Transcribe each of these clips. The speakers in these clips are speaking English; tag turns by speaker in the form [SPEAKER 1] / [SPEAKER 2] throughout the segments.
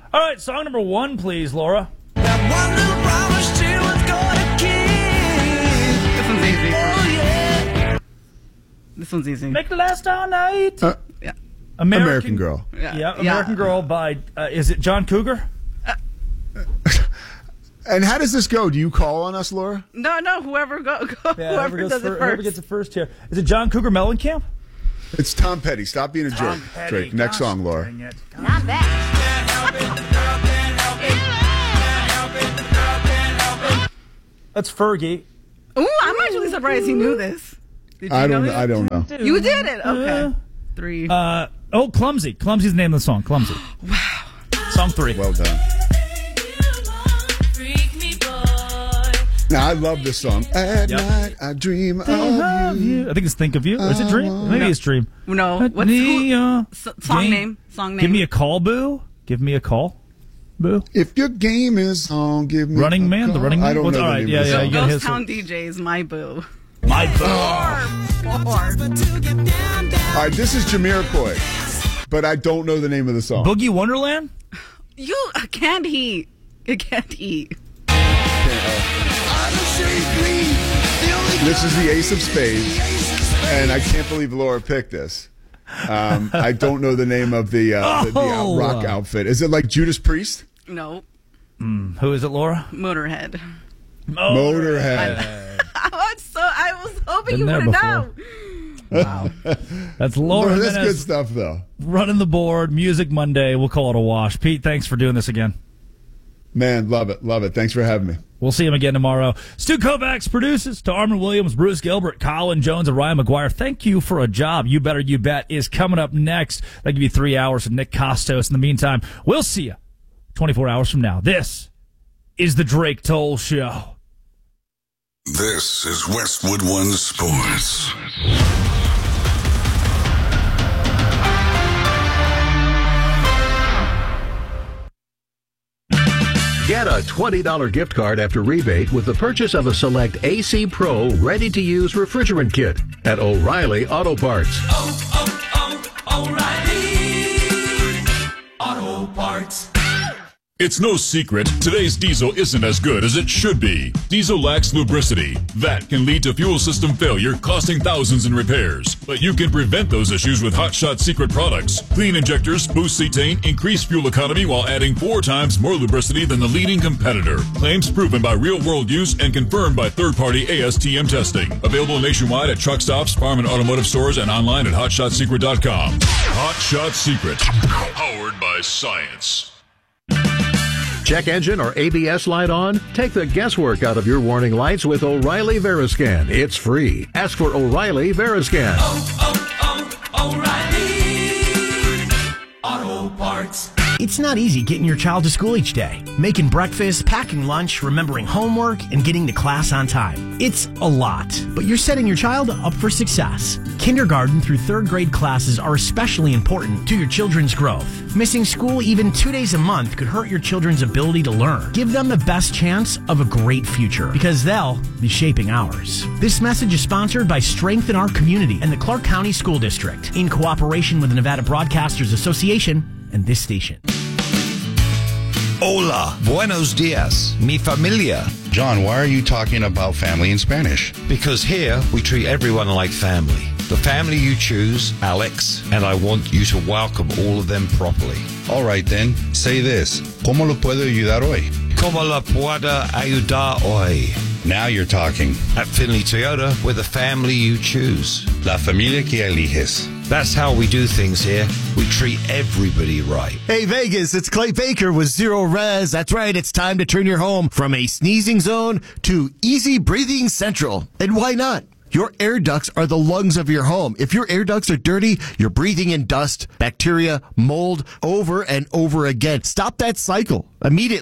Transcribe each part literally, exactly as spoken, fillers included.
[SPEAKER 1] All right, song number one, please, Laura.
[SPEAKER 2] That one little promise she was gonna keep.
[SPEAKER 3] This one's easy.
[SPEAKER 2] Oh, yeah.
[SPEAKER 3] This one's easy.
[SPEAKER 1] Make it last all night.
[SPEAKER 4] Uh,
[SPEAKER 3] Yeah.
[SPEAKER 1] American,
[SPEAKER 4] American Girl.
[SPEAKER 1] Yeah,
[SPEAKER 3] Yeah.
[SPEAKER 1] American
[SPEAKER 3] Yeah.
[SPEAKER 1] Girl by, uh, is it John Cougar?
[SPEAKER 4] And how does this go? Do you call on us, Laura?
[SPEAKER 3] No, no. Whoever go, go
[SPEAKER 1] Yeah,
[SPEAKER 3] whoever
[SPEAKER 1] goes
[SPEAKER 3] does
[SPEAKER 1] fir-
[SPEAKER 3] it
[SPEAKER 1] Whoever
[SPEAKER 3] first.
[SPEAKER 1] gets it first here. Is it John Cougar Mellencamp?
[SPEAKER 4] It's Tom Petty. Stop being a jerk,
[SPEAKER 1] Petty.
[SPEAKER 4] Drake. Next
[SPEAKER 1] Gosh,
[SPEAKER 4] song, Laura.
[SPEAKER 1] dang it.
[SPEAKER 5] Not bad.
[SPEAKER 1] That's Fergie.
[SPEAKER 3] Ooh, I'm actually surprised he knew this. Did you
[SPEAKER 4] I
[SPEAKER 3] know
[SPEAKER 4] don't.
[SPEAKER 3] this?
[SPEAKER 4] I don't know.
[SPEAKER 3] You did it. Okay. Three.
[SPEAKER 1] Uh, oh, Clumsy. Clumsy's the name of the song. Clumsy. Wow. Song three.
[SPEAKER 4] Well done. Now I love this song. At
[SPEAKER 1] Yep.
[SPEAKER 4] night I dream
[SPEAKER 1] Think
[SPEAKER 4] of
[SPEAKER 1] of
[SPEAKER 4] you.
[SPEAKER 1] you. I think it's Think of You. Or is it Dream? Maybe it's Dream.
[SPEAKER 3] no.
[SPEAKER 1] Let
[SPEAKER 3] What's
[SPEAKER 1] me,
[SPEAKER 3] who,
[SPEAKER 1] uh,
[SPEAKER 3] s- song
[SPEAKER 1] game-
[SPEAKER 3] name? Song name.
[SPEAKER 1] Give me a call, Boo. Give me a call, Boo.
[SPEAKER 4] If your game is on, give me
[SPEAKER 1] Running
[SPEAKER 4] a
[SPEAKER 1] Man? The
[SPEAKER 4] call.
[SPEAKER 1] Running Man?
[SPEAKER 4] I don't
[SPEAKER 1] Well,
[SPEAKER 4] know
[SPEAKER 1] all
[SPEAKER 4] the
[SPEAKER 1] right,
[SPEAKER 4] name
[SPEAKER 1] yeah,
[SPEAKER 4] of the
[SPEAKER 1] yeah,
[SPEAKER 4] song.
[SPEAKER 1] you got
[SPEAKER 3] Ghost
[SPEAKER 1] his-
[SPEAKER 3] Town D Js, my boo.
[SPEAKER 1] My Boo.
[SPEAKER 4] All right, this is Jamiroquai, but I don't know the name of the song.
[SPEAKER 1] Boogie Wonderland?
[SPEAKER 3] You can't eat. You can't eat.
[SPEAKER 4] This is the Ace of Spades, and I can't believe Laura picked this. Um, I don't know the name of the, uh, the, the uh,
[SPEAKER 1] Oh.
[SPEAKER 4] rock outfit. Is it like Judas Priest?
[SPEAKER 3] No.
[SPEAKER 1] Who is it, Laura?
[SPEAKER 3] Motorhead.
[SPEAKER 4] Motorhead.
[SPEAKER 3] I was so. I was hoping
[SPEAKER 1] Been
[SPEAKER 3] you
[SPEAKER 1] there
[SPEAKER 3] would know.
[SPEAKER 1] Wow. That's Laura
[SPEAKER 4] That's good
[SPEAKER 1] Jimenez
[SPEAKER 4] stuff, though.
[SPEAKER 1] running the board. Music Monday. We'll call it a wash. Pete, thanks for doing this again.
[SPEAKER 4] Man, love it, love it. Thanks for having me.
[SPEAKER 1] We'll see him again tomorrow. Stu Kovacs produces. To Armin Williams, Bruce Gilbert, Colin Jones, and Ryan McGuire, thank you for a job. You Better You Bet is coming up next. That'll give you three hours of Nick Costos. In the meantime, we'll see you twenty-four hours from now. This is the Drake Toll Show.
[SPEAKER 6] This is Westwood One Sports.
[SPEAKER 7] Get a twenty dollars gift card after rebate with the purchase of a select A C Pro ready-to-use refrigerant kit at O'Reilly Auto Parts.
[SPEAKER 2] Oh, oh, oh, O'Reilly Auto Parts.
[SPEAKER 8] It's no secret, today's diesel isn't as good as it should be. Diesel lacks lubricity. That can lead to fuel system failure, costing thousands in repairs. But you can prevent those issues with Hot Shot Secret products. Clean injectors, boost cetane, increase fuel economy while adding four times more lubricity than the leading competitor. Claims proven by real-world use and confirmed by third-party A S T M testing. Available nationwide at truck stops, farm and automotive stores, and online at hot shot secret dot com. Hot Shot Secret. Powered by science.
[SPEAKER 7] Check engine or A B S light on? Take the guesswork out of your warning lights with O'Reilly Veriscan. It's free. Ask for O'Reilly Veriscan.
[SPEAKER 2] Oh, oh, oh, O'Reilly Auto Parts.
[SPEAKER 9] It's not easy getting your child to school each day. Making breakfast, packing lunch, remembering homework, and getting to class on time. It's a lot, but you're setting your child up for success. Kindergarten through third grade classes are especially important to your children's growth. Missing school even two days a month could hurt your children's ability to learn. Give them the best chance of a great future, because they'll be shaping ours. This message is sponsored by Strengthen Our Community and the Clark County School District, in cooperation with the Nevada Broadcasters Association and this station.
[SPEAKER 10] Hola, buenos dias, mi familia.
[SPEAKER 11] John, why are you talking about family in Spanish?
[SPEAKER 10] Because here we treat everyone like family. The family you choose, Alex, and I want you to welcome all of them properly.
[SPEAKER 11] All right then, say this. ¿Cómo lo puedo ayudar hoy?
[SPEAKER 10] Como la puedo ayudar hoy?
[SPEAKER 11] Now you're talking.
[SPEAKER 10] At Finley Toyota, we're the family you choose.
[SPEAKER 11] La familia que eliges.
[SPEAKER 10] That's how we do things here. We treat everybody right.
[SPEAKER 12] Hey, Vegas, it's Clay Baker with Zero Res. That's right, it's time to turn your home from a sneezing zone to easy breathing central. And why not? Your air ducts are the lungs of your home. If your air ducts are dirty, you're breathing in dust, bacteria, mold over and over again. Stop that cycle immediately.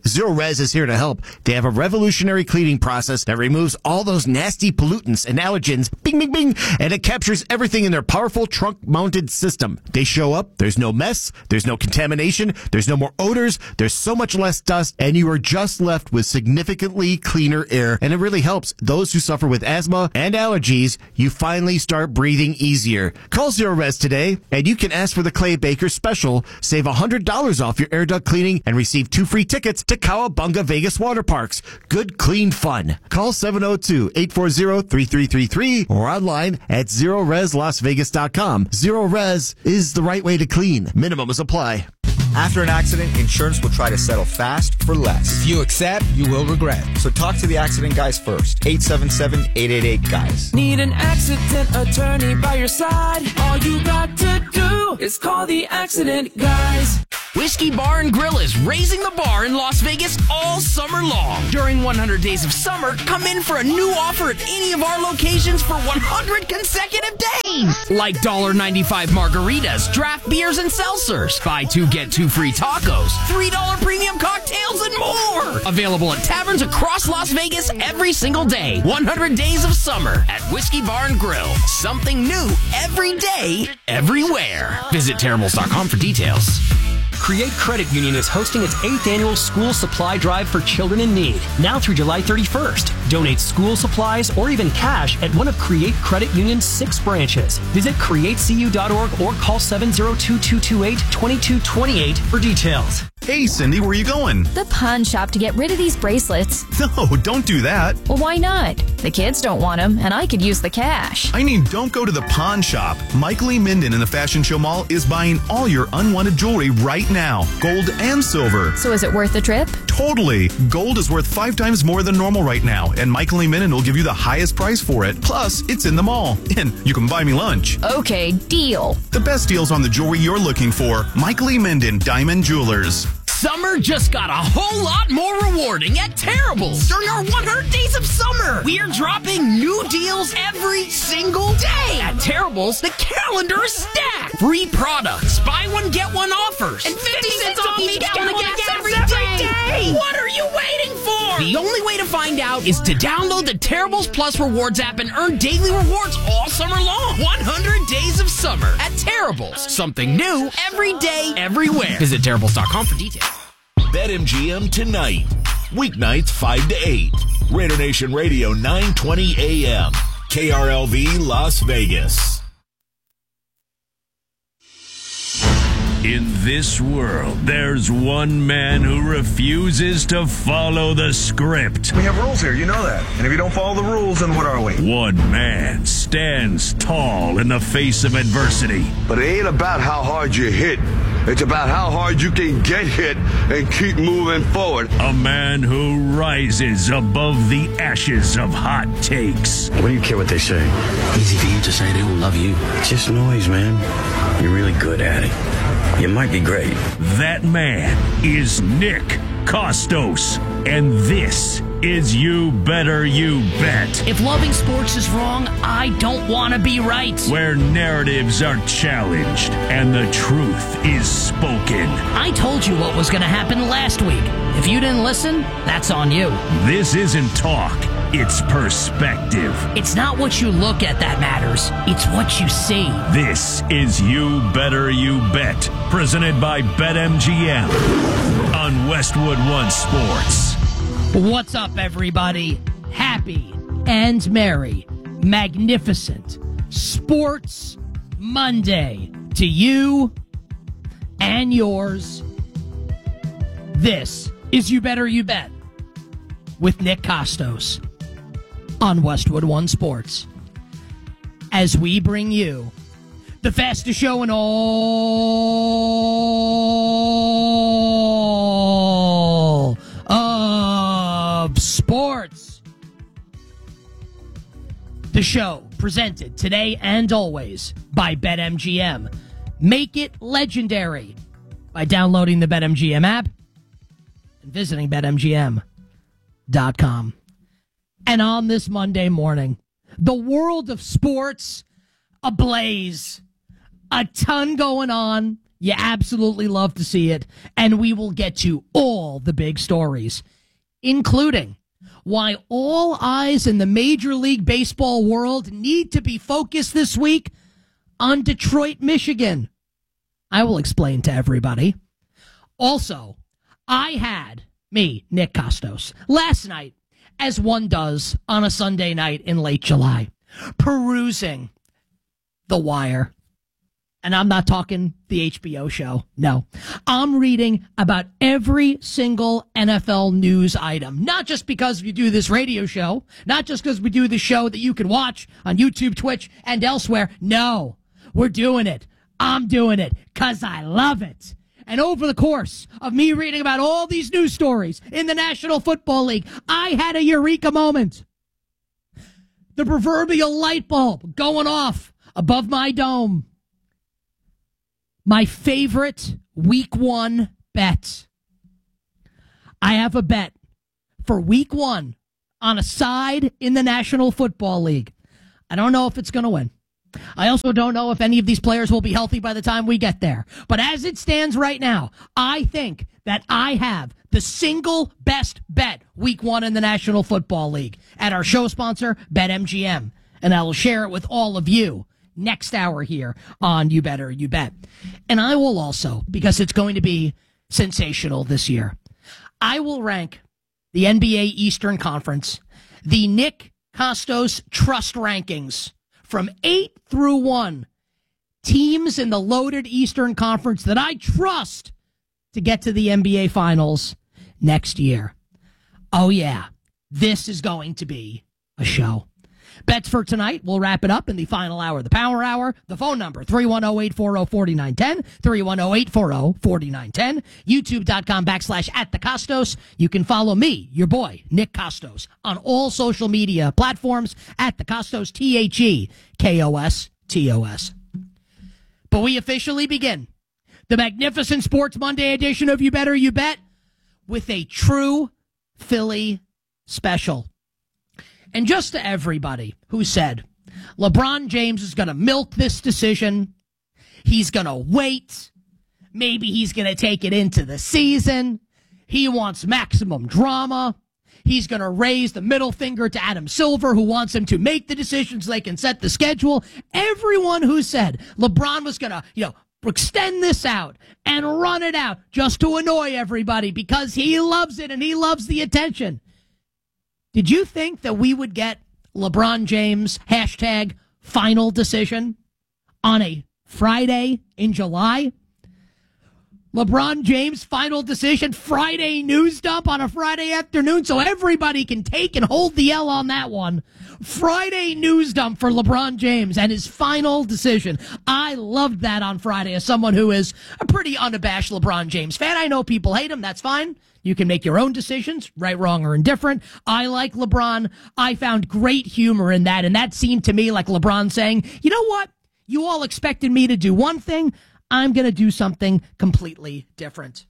[SPEAKER 12] Zero Res is here to help. They have a revolutionary cleaning process that removes all those nasty pollutants and allergens, bing, bing, bing, and it captures everything in their powerful trunk-mounted system. They show up, there's no mess, there's no contamination, there's no more odors, there's so much less dust, and you are just left with significantly cleaner air, and it really helps those who suffer with asthma and allergies. You finally start breathing easier. Call Zero Res today, and you can ask for the Clay Baker special. Save one hundred dollars off your air duct cleaning and receive two free tickets to Cowabunga Vegas Water Parks. Good, clean fun. Call seven oh two, eight four zero, three three three three or online at zero res las vegas dot com. Zero Res is the right way to clean. Minimums apply.
[SPEAKER 13] After an accident, insurance will try to settle fast for less.
[SPEAKER 14] If you accept, you will regret.
[SPEAKER 13] So talk to the accident guys first. eight seven seven, eight eight eight, guys.
[SPEAKER 2] Need an accident attorney by your side? All you got to do is call the accident guys.
[SPEAKER 15] Whiskey Bar and Grill is raising the bar in Las Vegas all summer long. During one hundred Days of Summer, come in for a new offer at any of our locations for one hundred consecutive days. Like one dollar ninety-five margaritas, draft beers, and seltzers. Buy two, get two free tacos. three dollar premium cocktails and more. Available at taverns across Las Vegas every single day. one hundred Days of Summer at Whiskey Bar and Grill. Something new every day, everywhere. Visit terribles dot com for details.
[SPEAKER 16] Create Credit Union is hosting its eighth annual school supply drive for children in need, now through July thirty-first. Donate school supplies or even cash at one of Create Credit Union's six branches. Visit create c u dot org or call seven oh two, two two eight, two two two eight for details.
[SPEAKER 17] Hey, Cindy, where are you going?
[SPEAKER 18] The pawn shop to get rid of these bracelets.
[SPEAKER 17] No, don't do that.
[SPEAKER 18] Well, why not? The kids don't want them, and I could use the cash.
[SPEAKER 17] I mean, don't go to the pawn shop. Michael Lee Minden in the Fashion Show Mall is buying all your unwanted jewelry right now, gold and silver.
[SPEAKER 18] So is it worth the trip?
[SPEAKER 17] Totally. Gold is worth five times more than normal right now, and Michael Lee Minden will give you the highest price for it. Plus, it's in the mall, and you can buy me lunch.
[SPEAKER 18] Okay, deal.
[SPEAKER 17] The best deals on the jewelry you're looking for. Michael Lee Minden, Diamond Jewelers.
[SPEAKER 15] Summer just got a whole lot more rewarding at Terribles. During our one hundred Days of Summer, we are dropping new deals every single day. At Terribles, the calendar is stacked. Free products, buy one, get one offers, and fifty cents off each gallon of gas every day. What are you waiting for? The only way to find out is to download the Terribles Plus Rewards app and earn daily rewards all summer long. one hundred Days of Summer at Terribles. Something new every day, everywhere. Visit terribles dot com for details.
[SPEAKER 19] BetMGM tonight. Weeknights five to eight. Raider Nation Radio nine twenty A M. K R L V Las Vegas.
[SPEAKER 20] In this world, there's one man who refuses to follow the script.
[SPEAKER 21] We have rules here, you know that. And if you don't follow the rules, then what are we?
[SPEAKER 20] One man stands tall in the face of adversity.
[SPEAKER 22] But it ain't about how hard you hit. It's about how hard you can get hit and keep moving forward.
[SPEAKER 20] A man who rises above the ashes of hot takes.
[SPEAKER 23] What do you care what they say? Easy for you to say they will love you. It's just noise, man. You're really good at it. You might be great.
[SPEAKER 20] That man is Nick Costos. And this is You Better You Bet.
[SPEAKER 15] If loving sports is wrong, I don't want to be right.
[SPEAKER 20] Where narratives are challenged and the truth is spoken.
[SPEAKER 15] I told you what was going to happen last week. If you didn't listen, that's on you.
[SPEAKER 20] This isn't talk. It's perspective.
[SPEAKER 15] It's not what you look at that matters. It's what you see.
[SPEAKER 20] This is You Better You Bet, presented by BetMGM on Westwood One Sports.
[SPEAKER 15] What's up, everybody? Happy and merry, magnificent Sports Monday to you and yours. This is You Better You Bet with Nick Costos on Westwood One Sports, as we bring you the fastest show in all of sports. The show presented today and always by BetMGM. Make it legendary by downloading the BetMGM app and visiting bet M G M dot com. And on this Monday morning, the world of sports ablaze. A ton going on.
[SPEAKER 3] You absolutely love to see it, and we will get to all the big stories, including why all eyes in the Major League Baseball world need to be focused this week on Detroit, Michigan. I will explain to everybody. Also, I had, me, Nick Costos, last night, as one does on a Sunday night in late July, perusing The Wire. And I'm not talking the H B O show. No. I'm reading about every single N F L news item. Not just because we do this radio show. Not just because we do the show that you can watch on YouTube, Twitch, and elsewhere. No. We're doing it. I'm doing it because I love it. And over the course of me reading about all these news stories in the National Football League, I had a eureka moment. The proverbial light bulb going off above my dome. My favorite week one bet. I have a bet for week one on a side in the National Football League. I don't know if it's going to win. I also don't know if any of these players will be healthy by the time we get there. But as it stands right now, I think that I have the single best bet week one in the National Football League at our show sponsor, BetMGM. And I will share it with all of you next hour here on You Better You Bet. And I will also, because it's going to be sensational this year, I will rank the N B A Eastern Conference, the Nick Costos Trust Rankings, from eight through one, teams in the loaded Eastern Conference that I trust to get to the N B A Finals next year. Oh, yeah, this is going to be a show. Bets for tonight, we'll wrap it up in the final hour, the Power Hour. The phone number, three one zero, eight four zero, four nine one zero, three one zero, eight four zero, four nine one zero, youtube.com backslash at the Costos. You can follow me, your boy, Nick Costos, on all social media platforms at the Costos, T H E K O S T O S. But we officially begin the magnificent Sports Monday edition of You Better You Bet with a true Philly special. And just to everybody who said LeBron James is going to milk this decision, he's going to wait, maybe he's going to take it into the season, he wants maximum drama, he's going to raise the middle finger to Adam Silver, who wants him to make the decisions so they can set the schedule. Everyone who said LeBron was going to, you know, extend this out and run it out just to annoy everybody because he loves it and he loves the attention. Did you think that we would get LeBron James hashtag final decision on a Friday in July? LeBron James final decision Friday news dump on a Friday afternoon so everybody can take and hold the L on that one. Friday news dump for LeBron James and his final decision. I loved that on Friday as someone who is a pretty unabashed LeBron James fan. I know people hate him. That's fine. You can make your own decisions, right, wrong, or indifferent. I like LeBron. I found great humor in that, and that seemed to me like LeBron saying, you know what? You all expected me to do one thing. I'm going to do something completely different.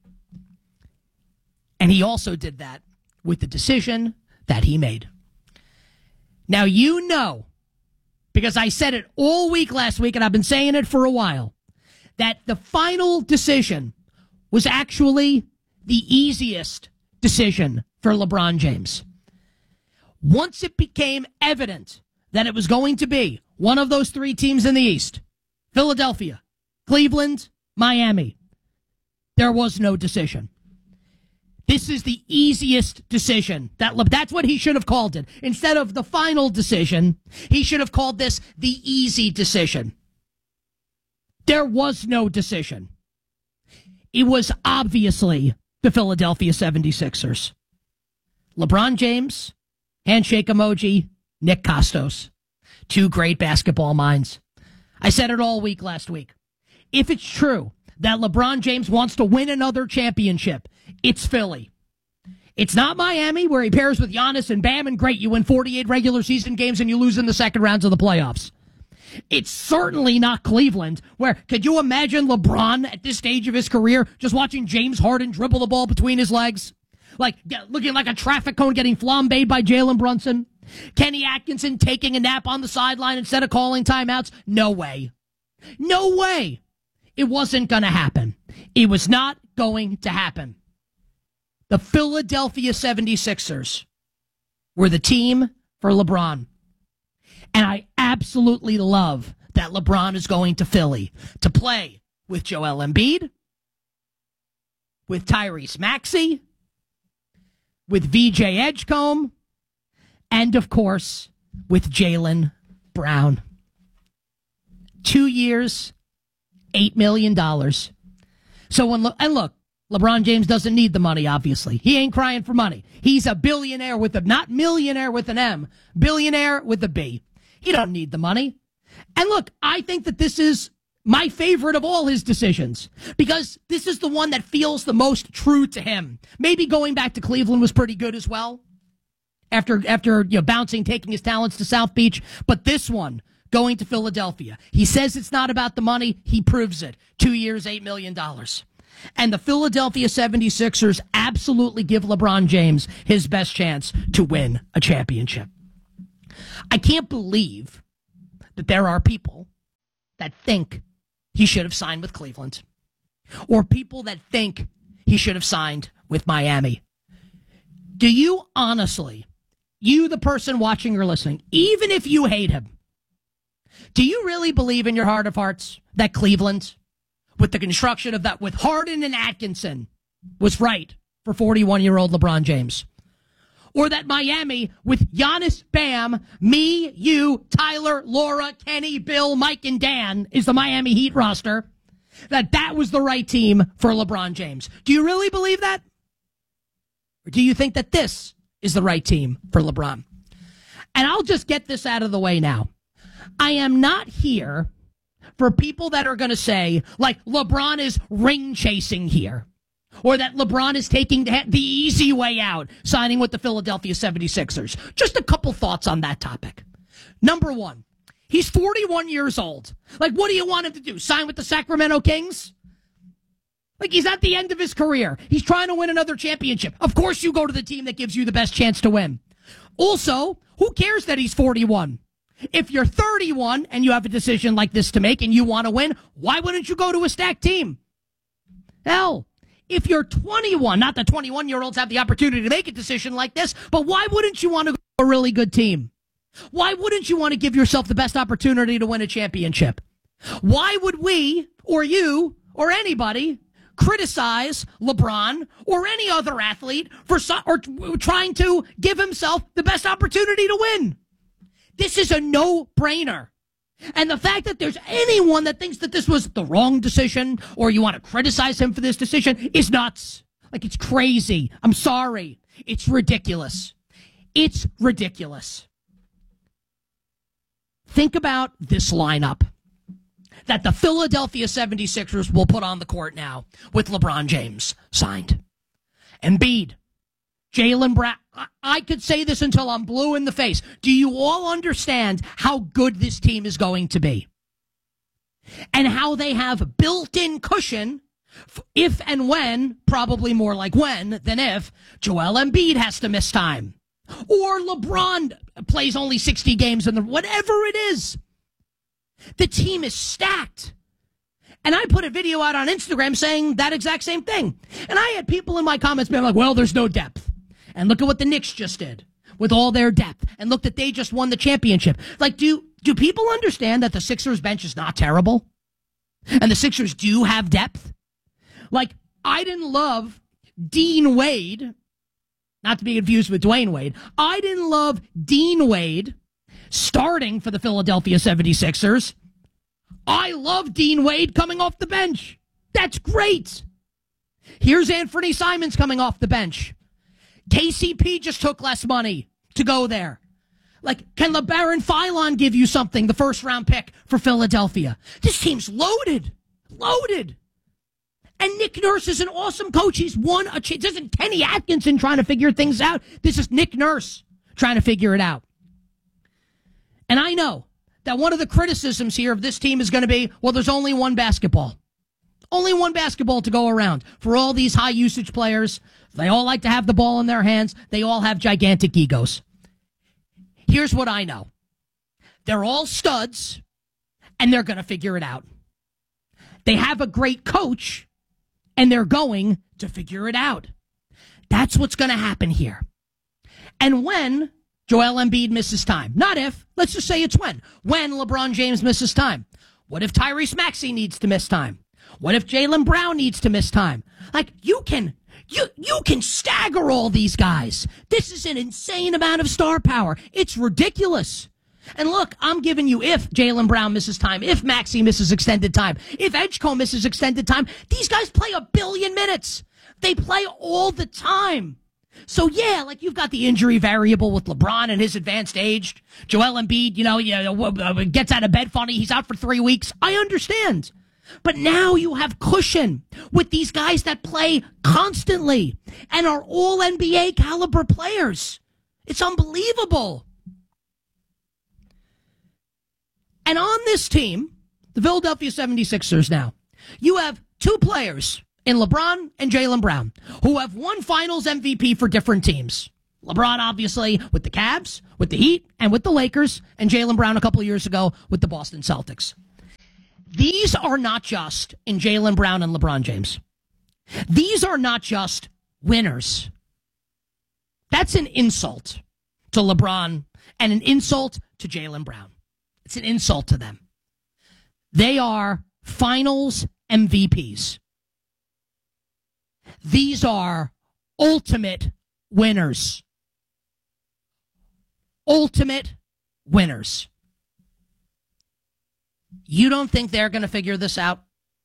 [SPEAKER 3] And he also did that with the decision that he made. Now, you know, because I said it all week last week, and I've been saying it for a while, that the final decision was actually the easiest decision for LeBron James. Once it became evident that it was going to be one of those three teams in the East, Philadelphia, Cleveland, Miami, there was no decision. This is the easiest decision. That Le- That's what he should have called it. Instead of the final decision, he should have called this the easy decision. There was no decision. It was obviously the Philadelphia seventy-sixers. LeBron James, handshake emoji, Nick Costos. Two great basketball minds. I said it all week last week. If it's true that LeBron James wants to win another championship, it's Philly. It's not Miami, where he pairs with Giannis and Bam, and great, you win forty-eight regular season games and you lose in the second rounds of the playoffs. It's certainly not Cleveland, where, could you imagine LeBron at this stage of his career just watching James Harden dribble the ball between his legs? Like, get, looking like a traffic cone getting flambéed by Jalen Brunson? Kenny Atkinson taking a nap on the sideline instead of calling timeouts? No way. No way. it wasn't going to happen. It was not going to happen. The Philadelphia seventy-sixers were the team for LeBron. And I absolutely love that LeBron is going to Philly to play with Joel Embiid, with Tyrese Maxey, with V J Edgecombe, and, of course, with Jaylen Brown. Two years, eight million dollars. So when, and look, LeBron James doesn't need the money, obviously. He ain't crying for money. He's a billionaire with a, not millionaire with an M, billionaire with a B. He don't need the money. And look, I think that this is my favorite of all his decisions, because this is the one that feels the most true to him. Maybe going back to Cleveland was pretty good as well, after after you know, bouncing, taking his talents to South Beach. But this one, going to Philadelphia, he says it's not about the money. He proves it. Two years, eight million dollars. And the Philadelphia seventy-sixers absolutely give LeBron James his best chance to win a championship. I can't believe that there are people that think he should have signed with Cleveland, or people that think he should have signed with Miami. Do you honestly, you the person watching or listening, even if you hate him, do you really believe in your heart of hearts that Cleveland, with the construction of that, with Harden and Atkinson, was right for forty-one-year-old LeBron James? Or that Miami, with Giannis, Bam, me, you, Tyler, Laura, Kenny, Bill, Mike, and Dan, is the Miami Heat roster, that that was the right team for LeBron James? Do you really believe that? Or do you think that this is the right team for LeBron? And I'll just get this out of the way now. I am not here for people that are going to say, like, LeBron is ring chasing here, or that LeBron is taking the easy way out, signing with the Philadelphia seventy-sixers. Just a couple thoughts on that topic. Number one, he's forty-one years old. Like, what do you want him to do? Sign with the Sacramento Kings? Like, he's at the end of his career. He's trying to win another championship. Of course you go to the team that gives you the best chance to win. Also, who cares that he's forty-one? If you're thirty-one and you have a decision like this to make and you want to win, why wouldn't you go to a stacked team? Hell, if you're twenty-one, not that twenty-one-year-olds have the opportunity to make a decision like this, but why wouldn't you want to go to a really good team? Why wouldn't you want to give yourself the best opportunity to win a championship? Why would we, or you, or anybody, criticize LeBron or any other athlete for so, or trying to give himself the best opportunity to win? This is a no-brainer. And the fact that there's anyone that thinks that this was the wrong decision, or you want to criticize him for this decision, is nuts. Like, it's crazy. I'm sorry. It's ridiculous. It's ridiculous. Think about this lineup that the Philadelphia seventy-sixers will put on the court now with LeBron James signed. Embiid, Jaylen Brown. I could say this until I'm blue in the face. Do you all understand how good this team is going to be? And how they have built-in cushion if and when, probably more like when than if, Joel Embiid has to miss time. Or LeBron plays only sixty games in the, whatever it is. The team is stacked. And I put a video out on Instagram saying that exact same thing. And I had people in my comments being like, well, there's no depth. And look at what the Knicks just did with all their depth. And look that they just won the championship. Like, do do people understand that the Sixers bench is not terrible? And the Sixers do have depth? Like, I didn't love Dean Wade, not to be confused with Dwayne Wade. I didn't love Dean Wade starting for the Philadelphia seventy-sixers. I love Dean Wade coming off the bench. That's great. Here's Anthony Simons coming off the bench. K C P just took less money to go there. Like, can LeBaron Philon give you something, the first round pick for Philadelphia? This team's loaded. Loaded. And Nick Nurse is an awesome coach. He's won a chance. This isn't Kenny Atkinson trying to figure things out. This is Nick Nurse trying to figure it out. And I know that one of the criticisms here of this team is going to be, well, there's only one basketball. Only one basketball to go around for all these high usage players. They all like to have the ball in their hands. They all have gigantic egos. Here's what I know. They're all studs, and they're going to figure it out. They have a great coach, and they're going to figure it out. That's what's going to happen here. And when Joel Embiid misses time, not if, let's just say it's when, when LeBron James misses time. What if Tyrese Maxey needs to miss time? What if Jaylen Brown needs to miss time? Like, you can, you, you can stagger all these guys. This is an insane amount of star power. It's ridiculous. And look, I'm giving you if Jaylen Brown misses time, if Maxey misses extended time, if Edgecombe misses extended time, these guys play a billion minutes. They play all the time. So, yeah, like you've got the injury variable with LeBron and his advanced age. Joel Embiid, you know, you know, gets out of bed funny. He's out for three weeks. I understand. But now you have cushion with these guys that play constantly and are all N B A caliber players. It's unbelievable. And on this team, the Philadelphia seventy-sixers now, you have two players in LeBron and Jaylen Brown, who have won finals M V P for different teams. LeBron, obviously, with the Cavs, with the Heat, and with the Lakers, and Jaylen Brown a couple of years ago with the Boston Celtics. These are not just in Jaylen Brown and LeBron James. These are not just winners. That's an insult to LeBron and an insult to Jaylen Brown. It's an insult to them. They are finals M V Ps. These are ultimate winners. Ultimate winners. You don't think they're going to figure this out?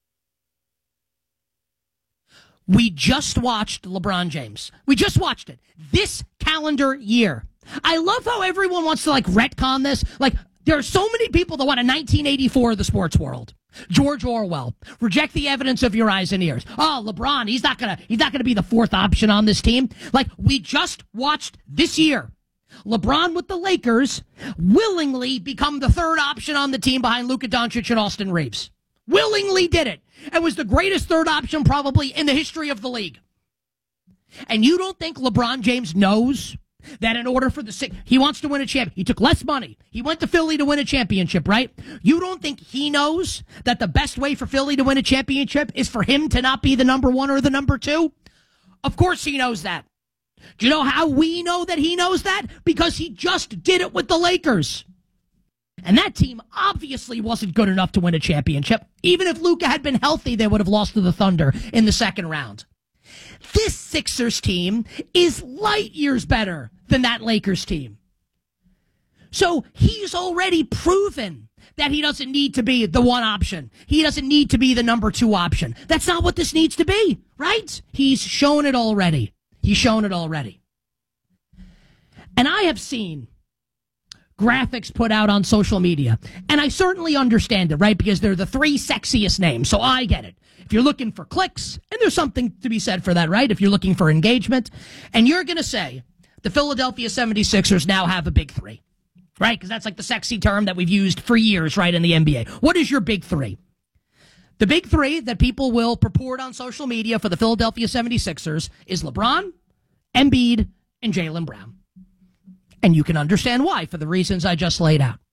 [SPEAKER 3] We just watched LeBron James. We just watched it. This calendar year. I love how everyone wants to like retcon this. Like, there are so many people that want a nineteen eighty-four of the sports world. George Orwell. Reject the evidence of your eyes and ears. Oh, LeBron, he's not gonna he's not gonna be the fourth option on this team. Like, we just watched this year. LeBron with the Lakers willingly become the third option on the team behind Luka Doncic and Austin Reeves. Willingly did it. And was the greatest third option probably in the history of the league. And you don't think LeBron James knows that in order for the six, he wants to win a champion. He took less money. He went to Philly to win a championship, right? You don't think he knows that the best way for Philly to win a championship is for him to not be the number one or the number two? Of course he knows that. Do you know how we know that he knows that? Because he just did it with the Lakers. And that team obviously wasn't good enough to win a championship. Even if Luka had been healthy, they would have lost to the Thunder in the second round. This Sixers team is light years better than that Lakers team. So he's already proven that he doesn't need to be the one option. He doesn't need to be the number two option. That's not what this needs to be, right? He's shown it already. He's shown it already. And I have seen graphics put out on social media, and I certainly understand it, right? Because they're the three sexiest names, so I get it. If you're looking for clicks, and there's something to be said for that, right? If you're looking for engagement, and you're going to say the Philadelphia seventy-sixers now have a big three, right? Because that's like the sexy term that we've used for years, right, in the N B A. What is your big three? The big three that people will purport on social media for the Philadelphia seventy-sixers is LeBron, Embiid, and Jaylen Brown. And you can understand why, for the reasons I just laid out.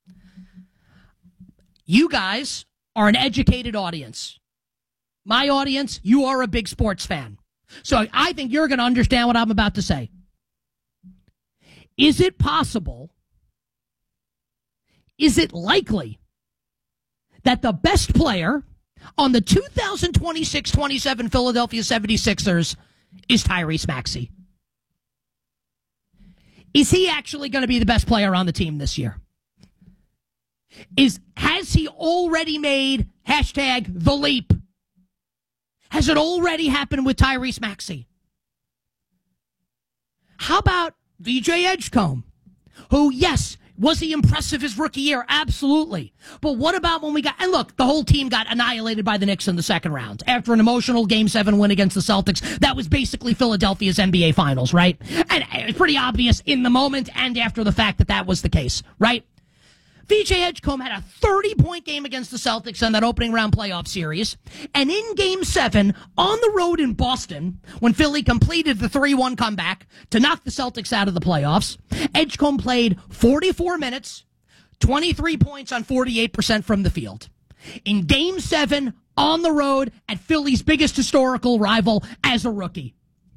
[SPEAKER 3] You guys are an educated audience. My audience, you are a big sports fan. So I think you're going to understand what I'm about to say. Is it possible, is it likely that the best player on the two thousand twenty-six twenty-seven Philadelphia seventy-sixers is Tyrese Maxey? Is he actually going to be the best player on the team this year? Is has he already made hashtag the leap? Has it already happened with Tyrese Maxey? How about V J Edgecombe, who, yes, was he impressive his rookie year? Absolutely. But what about when we got, and look, the whole team got annihilated by the Knicks in the second round after an emotional game seven win against the Celtics. That was basically Philadelphia's N B A Finals, right? And it's pretty obvious in the moment and after the fact that that was the case, right? V J Edgecombe had a thirty-point game against the Celtics in that opening round playoff series. And in game seven, on the road in Boston, when Philly completed the three one comeback to knock the Celtics out of the playoffs, Edgecombe played forty-four minutes, twenty-three points on forty-eight percent from the field. In game seven on the road at Philly's biggest historical rival as a rookie.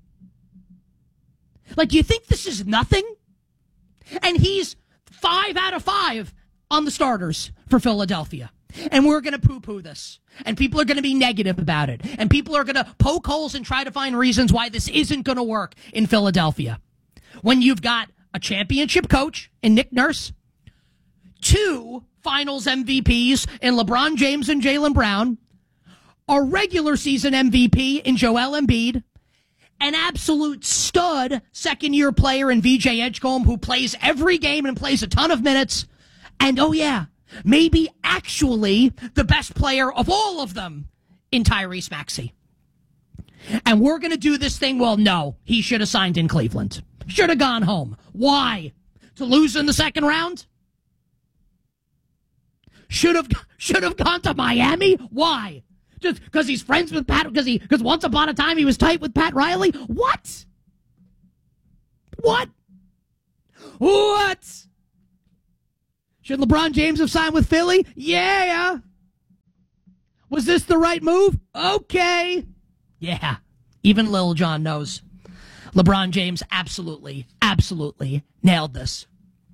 [SPEAKER 3] Like, do you think this is nothing? And he's five out of five on the starters for Philadelphia. And we're going to poo-poo this. And people are going to be negative about it. And people are going to poke holes and try to find reasons why this isn't going to work in Philadelphia. When you've got a championship coach in Nick Nurse, two finals M V Ps in LeBron James and Jaylen Brown, a regular season M V P in Joel Embiid, an absolute stud second-year player in V J Edgecombe who plays every game and plays a ton of minutes, and oh yeah, maybe actually the best player of all of them in Tyrese Maxey. And we're going to do this thing, well, no, he should have signed in Cleveland. Should have gone home. Why? To lose in the second round? Should have should have gone to Miami? Why? Just because he's friends with Pat, because he because once upon a time he was tight with Pat Riley? What? What? What? Should LeBron James have signed with Philly? Yeah. Was this the right move? Okay. Yeah. Even Lil Jon knows. LeBron James absolutely, absolutely nailed this.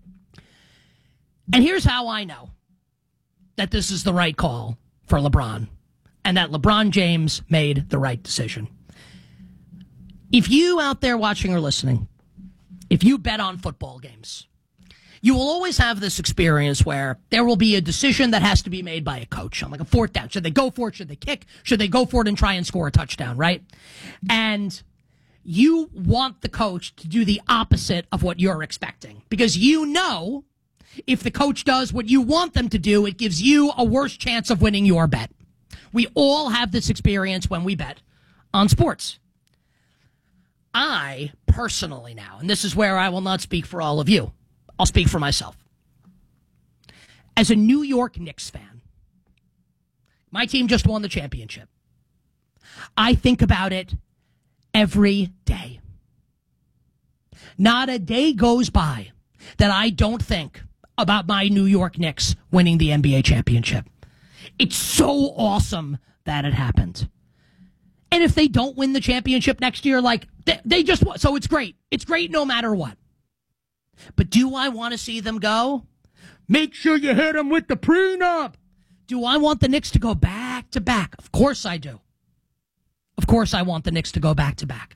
[SPEAKER 3] And here's how I know that this is the right call for LeBron and that LeBron James made the right decision. If you out there watching or listening, if you bet on football games, you will always have this experience where there will be a decision that has to be made by a coach on like a fourth down. Should they go for it? Should they kick? Should they go for it and try and score a touchdown, right? And you want the coach to do the opposite of what you're expecting because you know if the coach does what you want them to do, it gives you a worse chance of winning your bet. We all have this experience when we bet on sports. I personally now, and this is where I will not speak for all of you, I'll speak for myself. As a New York Knicks fan, my team just won the championship. I think about it every day. Not a day goes by that I don't think about my New York Knicks winning the N B A championship. It's so awesome that it happened. And if they don't win the championship next year, like, they, they just, so it's great. It's great no matter what. But do I want to see them go? Make sure you hit them with the prenup. Do I want the Knicks to go back to back? Of course I do. Of course I want the Knicks to go back to back.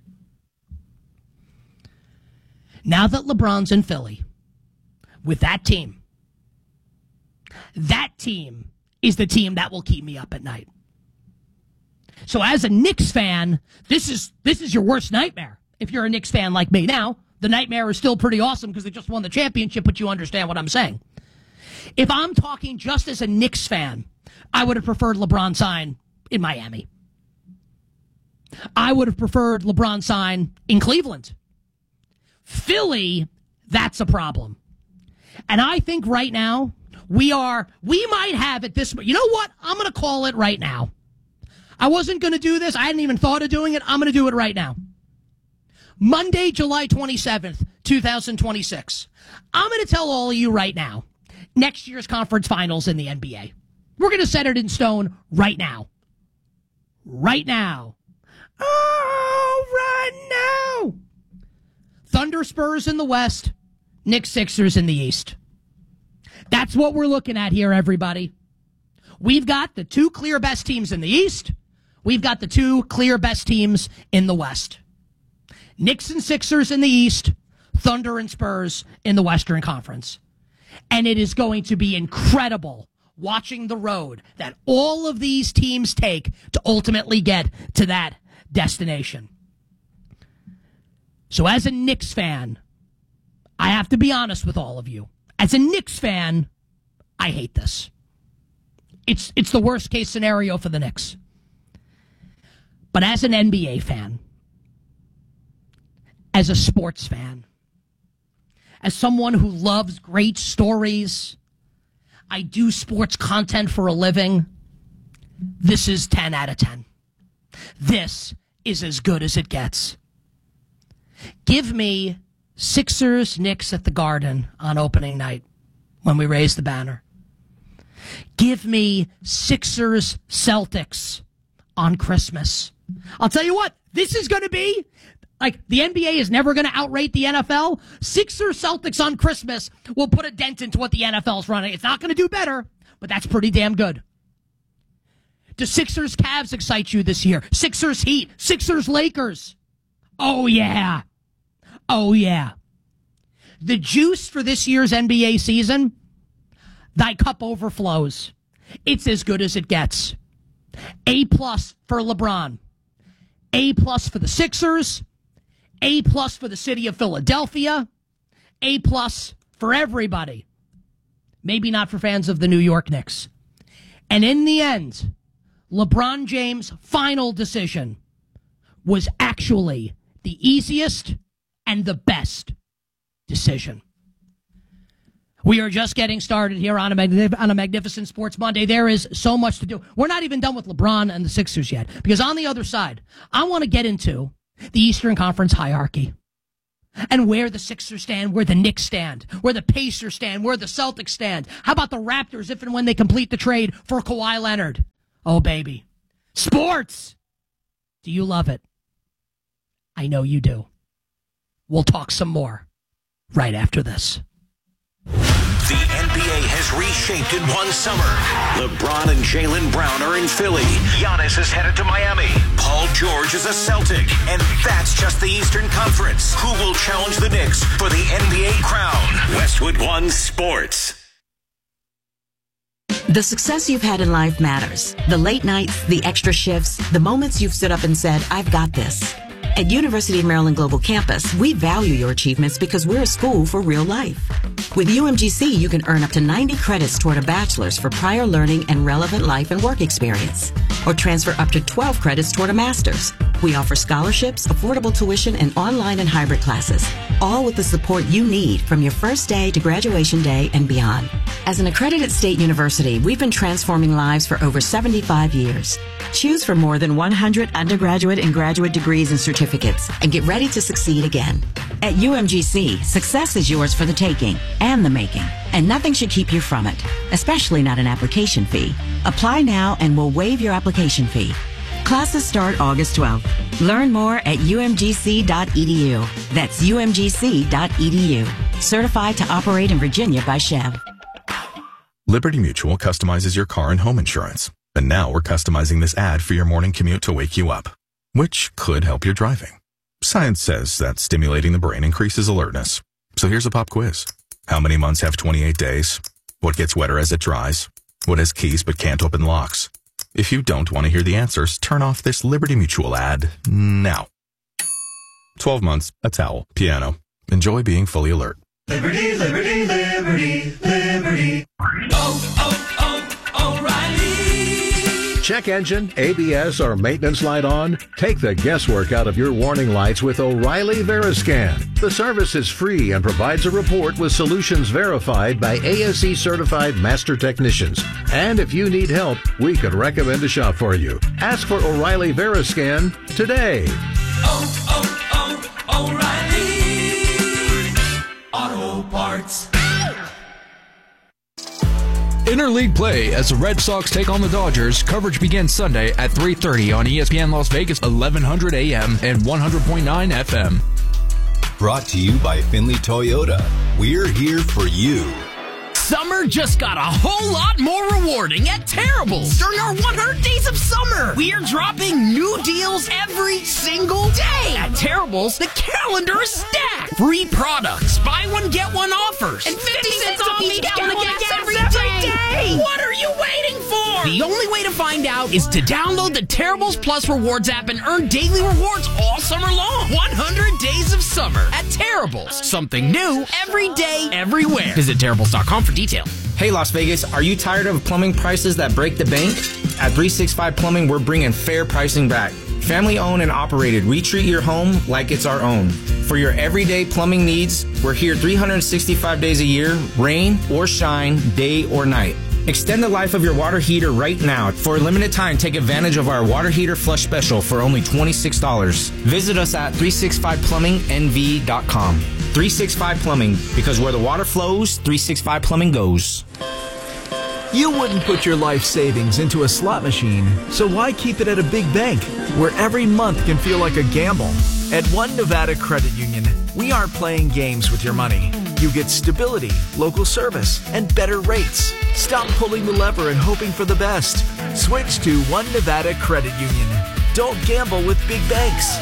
[SPEAKER 3] Now that LeBron's in Philly, with that team, that team is the team that will keep me up at night. So as a Knicks fan, this is this is your worst nightmare if you're a Knicks fan like me. Now, the nightmare is still pretty awesome because they just won the championship, but you understand what I'm saying. If I'm talking just as a Knicks fan, I would have preferred LeBron sign in Miami. I would have preferred LeBron sign in Cleveland. Philly, that's a problem. And I think right now, we are, we might have it this, you know what? I'm going to call it right now. I wasn't going to do this. I hadn't even thought of doing it. I'm going to do it right now. Monday, July twenty-seventh, twenty twenty-six. I'm going to tell all of you right now, next year's conference finals in the N B A. We're going to set it in stone right now. Right now. Oh, right now. Thunder Spurs in the West, Knicks Sixers in the East. That's what we're looking at here, everybody. We've got the two clear best teams in the East. We've got the two clear best teams in the West. Knicks and Sixers in the East, Thunder and Spurs in the Western Conference. And it is going to be incredible watching the road that all of these teams take to ultimately get to that destination. So as a Knicks fan, I have to be honest with all of you. As a Knicks fan, I hate this. It's it's the worst case scenario for the Knicks. But as an N B A fan, as a sports fan, as someone who loves great stories, I do sports content for a living, this is ten out of ten. This is as good as it gets. Give me Sixers Knicks at the Garden on opening night when we raise the banner. Give me Sixers Celtics on Christmas. I'll tell you what, this is going to be, like, the N B A is never going to outrate the N F L. Sixers Celtics on Christmas will put a dent into what the N F L is running. It's not going to do better, but that's pretty damn good. Do Sixers Cavs excite you this year? Sixers Heat, Sixers Lakers. Oh, yeah. Oh, yeah. The juice for this year's N B A season, thy cup overflows. It's as good as it gets. A plus for LeBron. A plus for the Sixers. A plus for the city of Philadelphia. A plus for everybody. Maybe not for fans of the New York Knicks. And in the end, LeBron James' final decision was actually the easiest and the best decision. We are just getting started here on a, magnif- on a Magnificent Sports Monday. There is so much to do. We're not even done with LeBron and the Sixers yet, because on the other side, I want to get into the Eastern Conference hierarchy and where the Sixers stand, where the Knicks stand, where the Pacers stand, where the Celtics stand. How about the Raptors if and when they complete the trade for Kawhi Leonard? Oh, baby. Sports! Do you love it? I know you do. We'll talk some more right after this.
[SPEAKER 1] The N B A has reshaped in one summer. LeBron and Jaylen Brown are in Philly. Giannis is headed to Miami. Paul George is a Celtic. And that's just the Eastern Conference. Who will challenge the Knicks for the N B A crown? Westwood One Sports.
[SPEAKER 4] The success you've had in life matters. The late nights, the extra shifts, the moments you've stood up and said, I've got this. At University of Maryland Global Campus, we value your achievements because we're a school for real life. With U M G C, you can earn up to ninety credits toward a bachelor's for prior learning and relevant life and work experience, or transfer up to twelve credits toward a master's. We offer scholarships, affordable tuition, and online and hybrid classes, all with the support you need from your first day to graduation day and beyond. As an accredited state university, we've been transforming lives for over seventy-five years. Choose from more than one hundred undergraduate and graduate degrees and certificates, and get ready to succeed again. At U M G C, success is yours for the taking and the making, and nothing should keep you from it, especially not an application fee. Apply now and we'll waive your application fee. Classes start August twelfth. Learn more at U M G C dot E D U. That's U M G C dot E D U. Certified to operate in Virginia by Chev.
[SPEAKER 5] Liberty Mutual customizes your car and home insurance. And now we're customizing this ad for your morning commute to wake you up, which could help your driving. Science says that stimulating the brain increases alertness. So here's a pop quiz. How many months have twenty-eight days? What gets wetter as it dries? What has keys but can't open locks? If you don't want to hear the answers, turn off this Liberty Mutual ad now. twelve months, a towel, piano. Enjoy being fully alert.
[SPEAKER 2] Liberty, liberty, liberty, liberty. Oh, oh, oh, O'Reilly.
[SPEAKER 7] Check engine, A B S, or maintenance light on? Take the guesswork out of your warning lights with O'Reilly Veriscan. The service is free and provides a report with solutions verified by A S E certified master technicians. And if you need help, we could recommend a shop for you. Ask for O'Reilly Veriscan today.
[SPEAKER 2] Oh, oh, oh, O'Reilly Auto Parts.
[SPEAKER 14] Interleague play as the Red Sox take on the Dodgers. Coverage begins Sunday at three thirty on E S P N Las Vegas, eleven hundred A M and one hundred point nine F M.
[SPEAKER 24] Brought to you by Finley Toyota. We're here for you.
[SPEAKER 15] Summer just got a whole lot more rewarding at Terrible's. During our one hundred days of summer, we are dropping new deals every single day. At Terrible's, the calendar is stacked. Free products, buy one, get one offers, and fifty cents off each gallon of gas every day. What are you waiting for? The only way to find out is to download the Terrible's Plus Rewards app and earn daily rewards all summer long. one hundred days of summer at Terrible's. Something new every day, everywhere. Visit Terrible's dot com for details.
[SPEAKER 25] Hey Las Vegas, are you tired of plumbing prices that break the bank? At three sixty-five Plumbing, we're bringing fair pricing back. Family owned and operated, we treat your home like it's our own. For your everyday plumbing needs, we're here three hundred sixty-five days a year, rain or shine, day or night. Extend the life of your water heater right now. For a limited time, take advantage of our water heater flush special for only twenty-six dollars. Visit us at three sixty-five plumbing N V dot com. three sixty-five Plumbing, because where the water flows, three sixty-five Plumbing goes.
[SPEAKER 6] You wouldn't put your life savings into a slot machine, so why keep it at a big bank, where every month can feel like a gamble? At One Nevada Credit Union, we aren't playing games with your money. You get stability, local service, and better rates. Stop pulling the lever and hoping for the best. Switch to One Nevada Credit Union. Don't gamble with big banks.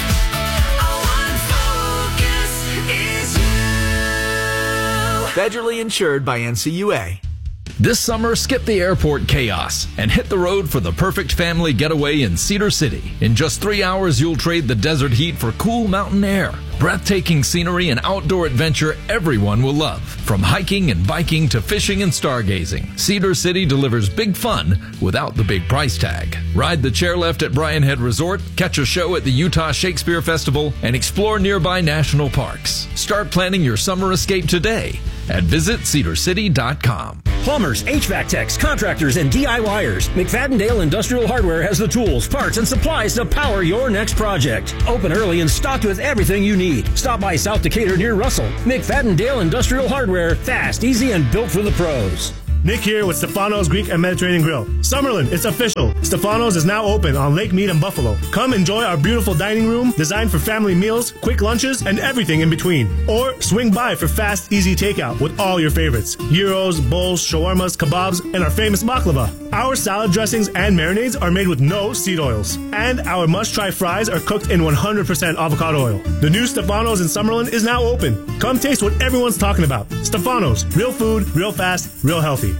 [SPEAKER 6] Federally insured by N C U A.
[SPEAKER 14] This summer, skip the airport chaos and hit the road for the perfect family getaway in Cedar City. In just three hours, you'll trade the desert heat for cool mountain air. Breathtaking scenery and outdoor adventure everyone will love. From hiking and biking to fishing and stargazing, Cedar City delivers big fun without the big price tag. Ride the chairlift at Bryan Head Resort, catch a show at the Utah Shakespeare Festival, and explore nearby national parks. Start planning your summer escape today at visit cedar city dot com.
[SPEAKER 8] Plumbers, H V A C techs, contractors, and D I Y ers. McFadden-Dale Industrial Hardware has the tools, parts, and supplies to power your next project. Open early and stocked with everything you need. Stop by South Decatur near Russell. McFadden-Dale Industrial Hardware. Fast, easy, and built for the pros.
[SPEAKER 9] Nick here with Stefano's Greek and Mediterranean Grill. Summerlin, it's official. Stefano's is now open on Lake Mead and Buffalo. Come enjoy our beautiful dining room designed for family meals, quick lunches, and everything in between. Or swing by for fast, easy takeout with all your favorites. Gyros, bowls, shawarmas, kebabs, and our famous baklava. Our salad dressings and marinades are made with no seed oils. And our must-try fries are cooked in one hundred percent avocado oil. The new Stefano's in Summerlin is now open. Come taste what everyone's talking about. Stefano's, real food, real fast, real healthy.